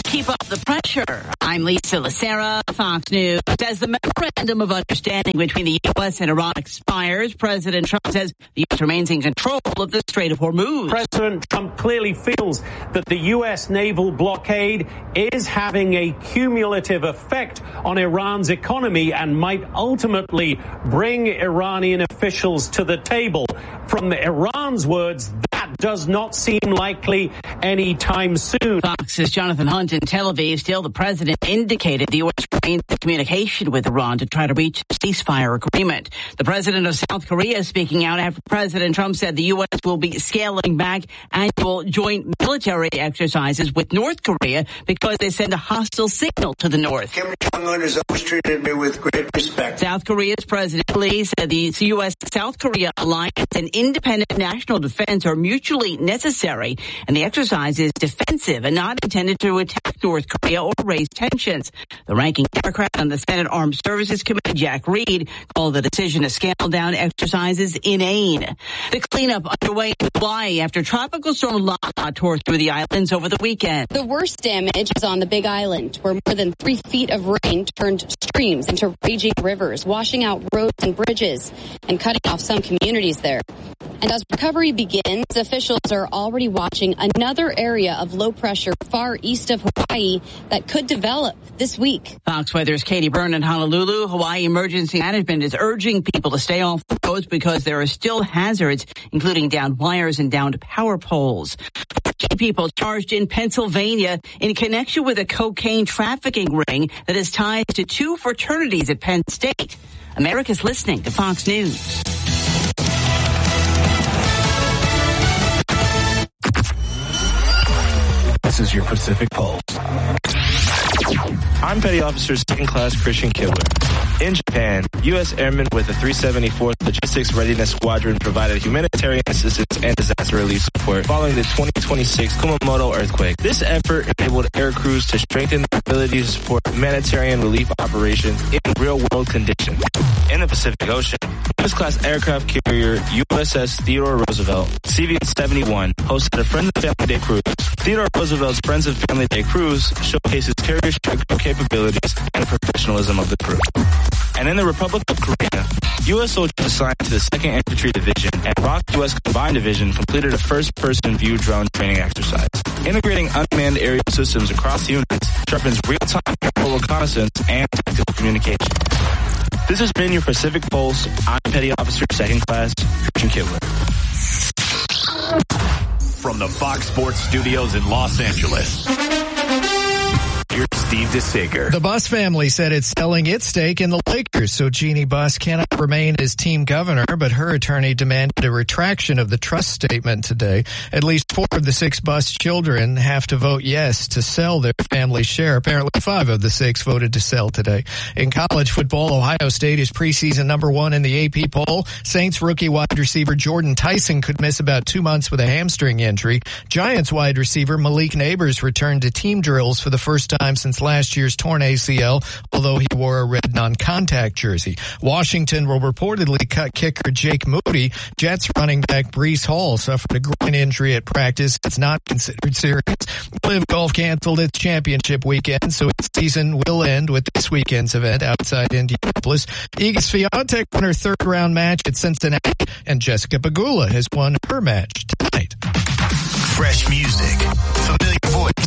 keep up the pressure. I'm Lisa Lacera, Fox News. As the memorandum of understanding between the U.S. and Iran expires, President Trump says the U.S. remains in control of the Strait of Hormuz. President Trump clearly feels that the U.S. naval blockade is having a cumulative effect on Iran's economy and might ultimately bring Iranian officials to the table. From Iran's words, that does not seem likely anytime soon. Fox's Jonathan Hunt in Tel Aviv. Still, the president indicated the U.S. remains in communication with Iran to try to reach a ceasefire agreement. The president of South Korea speaking out after President Trump said the U.S. will be scaling back annual joint military exercises with North Korea because they send a hostile signal to the North. Kim Jong-un has always treated me with great respect. South Korea's President Lee said the U.S.-South Korea alliance and independent national defense are mutually necessary, and the exercise is defensive and not intended to attack North Korea or raise tensions. The ranking Democrat on the Senate Armed Services Committee, Jack Reed, called the decision to scale down exercises inane. The cleanup underway in Hawaii after Tropical Storm Lana tore through the islands over the weekend. The worst damage is on the Big Island, where more than 3 feet of rain turned streams into raging rivers, washing out roads and bridges and cutting off some communities there. And as recovery begins, officials are already watching another area of low pressure far east of Hawaii that could develop this week. Fox Weather's Katie Byrne in Honolulu. Hawaii Emergency Management is urging people to stay off the roads because there are still hazards, including downed wires and downed power poles. 14 people charged in Pennsylvania in connection with a cocaine trafficking ring that is tied to 2 fraternities at Penn State. America's listening to Fox News. This is your Pacific Pulse. I'm Petty Officer 2nd Class Christian Kibler. In Japan, U.S. airmen with the 374th Logistics Readiness Squadron provided humanitarian assistance and disaster relief support following the 2026 Kumamoto earthquake. This effort enabled air crews to strengthen their ability to support humanitarian relief operations in real-world conditions. In the Pacific Ocean, U.S.-class aircraft carrier USS Theodore Roosevelt, CVN-71, hosted a Friends and Family Day cruise. Theodore Roosevelt's Friends and Family Day cruise showcases carrier strike capabilities and professionalism of the crew. And in the Republic of Korea, U.S. soldiers assigned to the 2nd Infantry Division and ROK U.S. Combined Division completed a first-person view drone training exercise. Integrating unmanned aerial systems across units sharpens real-time aerial reconnaissance and tactical communication. This has been your Pacific Pulse. I'm Petty Officer 2nd Class Christian Kibler. From the Fox Sports Studios in Los Angeles, here's Steve DeSager. The Buss family said it's selling its stake in the Lakers, so Jeannie Buss cannot remain as team governor, but her attorney demanded a retraction of the trust statement today. At least 4 of the 6 Buss children have to vote yes to sell their family share. Apparently 5 of the 6 voted to sell today. In college football, Ohio State is preseason number 1 in the AP poll. Saints rookie wide receiver Jordan Tyson could miss about 2 months with a hamstring injury. Giants wide receiver Malik Neighbors returned to team drills for the first time since last year's torn ACL, although he wore a red non-contact jersey. Washington will reportedly cut kicker Jake Moody. Jets running back Breece Hall suffered a groin injury at practice. It's not considered serious. LIV Golf canceled its championship weekend, so its season will end with this weekend's event outside Indianapolis. Iga Swiatek won her 3rd-round match at Cincinnati, and Jessica Pegula has won her match tonight. Fresh music, familiar voice.